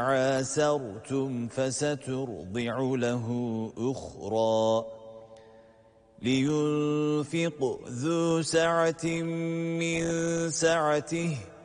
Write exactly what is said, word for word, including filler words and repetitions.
تعاسرتم فسترضع له أخرى لينفق ذو سعة من سعته